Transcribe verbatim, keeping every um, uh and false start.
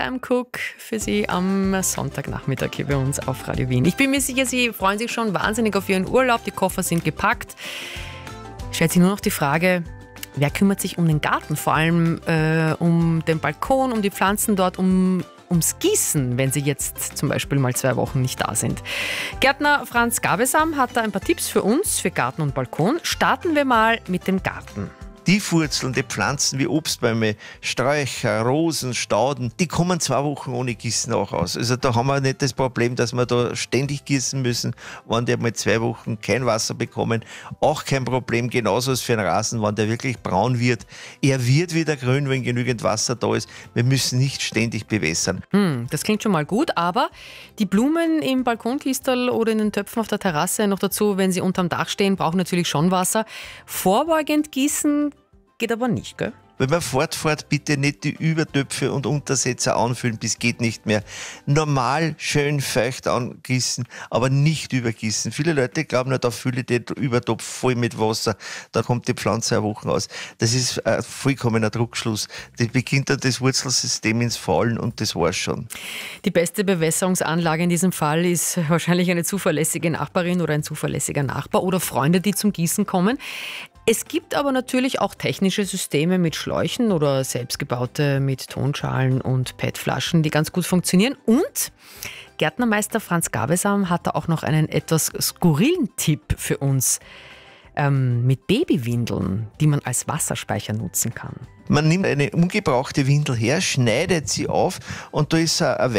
I'm Cook für Sie am Sonntagnachmittag hier bei uns auf Radio Wien. Ich bin mir sicher, Sie freuen sich schon wahnsinnig auf Ihren Urlaub. Die Koffer sind gepackt. Stellt sich nur noch die Frage, wer kümmert sich um den Garten? Vor allem äh, um den Balkon, um die Pflanzen dort, um ums Gießen, wenn Sie jetzt zum Beispiel mal zwei Wochen nicht da sind. Gärtner Franz Gabesam hat da ein paar Tipps für uns, für Garten und Balkon. Starten wir mal mit dem Garten. Tiefwurzelnde Pflanzen wie Obstbäume, Sträucher, Rosen, Stauden, die kommen zwei Wochen ohne Gießen auch aus. Also da haben wir nicht das Problem, dass wir da ständig gießen müssen, wenn die mal zwei Wochen kein Wasser bekommen. Auch kein Problem, genauso ist für den Rasen, wenn der wirklich braun wird. Er wird wieder grün, wenn genügend Wasser da ist. Wir müssen nicht ständig bewässern. Hm, das klingt schon mal gut, aber die Blumen im Balkonkistel oder in den Töpfen auf der Terrasse noch dazu, wenn sie unterm Dach stehen, brauchen natürlich schon Wasser. Vorbeugend gießen geht aber nicht, gell? Wenn man fortfährt, bitte nicht die Übertöpfe und Untersetzer anfüllen, bis geht nicht mehr. Normal schön feucht angießen, aber nicht übergießen. Viele Leute glauben, da fülle ich den Übertopf voll mit Wasser, da kommt die Pflanze eine Woche aus. Das ist ein vollkommener Druckschluss. Da beginnt dann das Wurzelsystem ins Faulen und das war's schon. Die beste Bewässerungsanlage in diesem Fall ist wahrscheinlich eine zuverlässige Nachbarin oder ein zuverlässiger Nachbar oder Freunde, die zum Gießen kommen. Es gibt aber natürlich auch technische Systeme mit Schläuchen oder selbstgebaute mit Tonschalen und P E T-Flaschen, die ganz gut funktionieren. Und Gärtnermeister Franz Gabesam hat da auch noch einen etwas skurrilen Tipp für uns ähm, mit Babywindeln, die man als Wasserspeicher nutzen kann. Man nimmt eine ungebrauchte Windel her, schneidet sie auf und da ist ein